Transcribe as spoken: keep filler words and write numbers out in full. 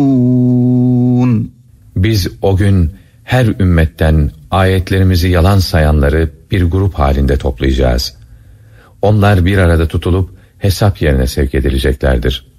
Biz o gün her ümmetten ayetlerimizi yalan sayanları bir grup halinde toplayacağız. Onlar bir arada tutulup hesap yerine sevk edileceklerdir.